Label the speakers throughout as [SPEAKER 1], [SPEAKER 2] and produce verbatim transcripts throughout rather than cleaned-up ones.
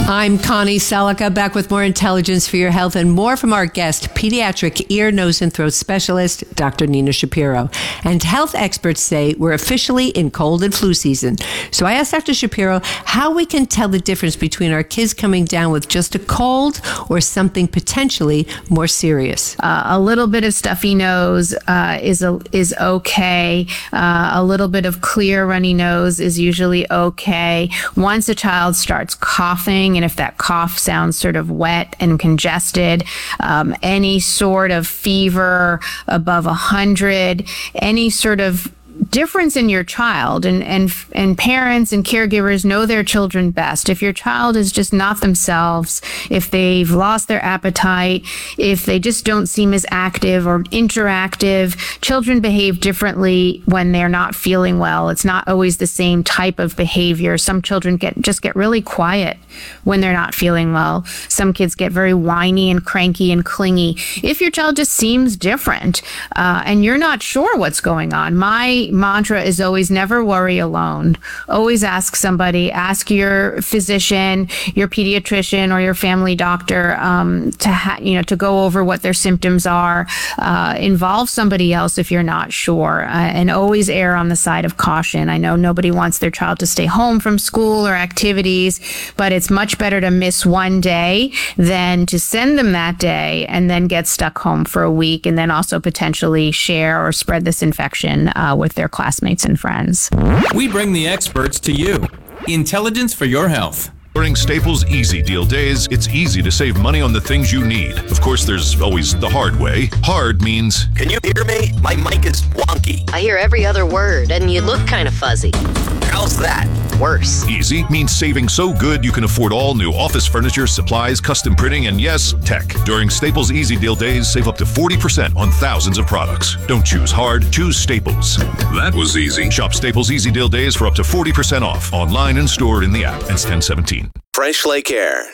[SPEAKER 1] I'm Connie Selica, back with more intelligence for your health and more from our guest, pediatric ear, nose, and throat specialist, Doctor Nina Shapiro. And health experts say we're officially in cold and flu season. So I asked Doctor Shapiro how we can tell the difference between our kids coming down with just a cold or something potentially more serious.
[SPEAKER 2] Uh, a little bit of stuffy nose uh, is a, is okay. Uh, a little bit of clear runny nose is usually okay. Once a child starts coughing, and if that cough sounds sort of wet and congested, um, any sort of fever above one hundred, any sort of difference in your child, and, and and parents and caregivers know their children best. If your child is just not themselves, if they've lost their appetite, if they just don't seem as active or interactive, children behave differently when they're not feeling well. It's not always the same type of behavior. Some children get just get really quiet when they're not feeling well. Some kids get very whiny and cranky and clingy. If your child just seems different uh, and you're not sure what's going on, my mantra is always never worry alone. Always ask somebody, ask your physician, your pediatrician, or your family doctor um, to ha- you know to go over what their symptoms are. Uh, involve somebody else if you're not sure, uh, and always err on the side of caution. I know nobody wants their child to stay home from school or activities, but it's much better to miss one day than to send them that day and then get stuck home for a week, and then also potentially share or spread this infection uh, with their classmates and friends.
[SPEAKER 3] We bring the experts to you. Intelligence for your health.
[SPEAKER 4] During Staples Easy Deal Days, it's easy to save money on the things you need. Of course, there's always the hard way. Hard means...
[SPEAKER 5] Can you hear me? My mic is wonky.
[SPEAKER 6] I hear every other word, and you look kind of fuzzy.
[SPEAKER 5] How's that?
[SPEAKER 6] Worse.
[SPEAKER 4] Easy means saving so good you can afford all new office furniture, supplies, custom printing, and yes, tech. During Staples Easy Deal Days, save up to forty percent on thousands of products. Don't choose hard, choose Staples. That was easy. Shop Staples Easy Deal Days for up to forty percent off, online and stored in the app. Ends ten seventeen.
[SPEAKER 5] Fresh Lake Air.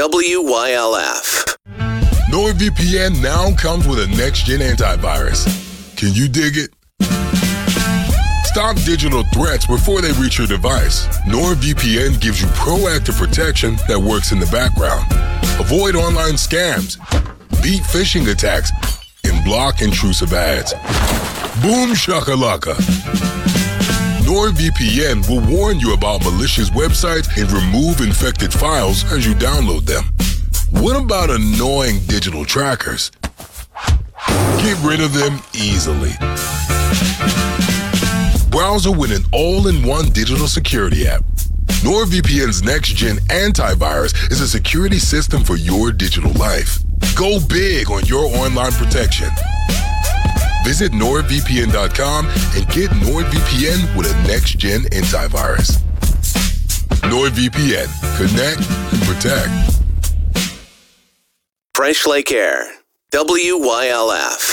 [SPEAKER 5] W Y L F.
[SPEAKER 7] NordVPN now comes with a next-gen antivirus. Can you dig it? Stop digital threats before they reach your device. NordVPN gives you proactive protection that works in the background. Avoid online scams, beat phishing attacks, and block intrusive ads. Boom shakalaka. NordVPN will warn you about malicious websites and remove infected files as you download them. What about annoying digital trackers? Get rid of them easily. Browser with an all-in-one digital security app. NordVPN's next-gen antivirus is a security system for your digital life. Go big on your online protection. Visit nord V P N dot com and get NordVPN with a next-gen antivirus. NordVPN. Connect and protect.
[SPEAKER 5] Fresh Lake Air. W Y L F.